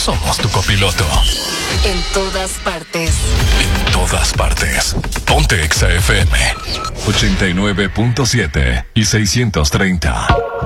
somos tu copiloto. En todas partes. En todas partes. Ponte Exa FM 89.7 y 630.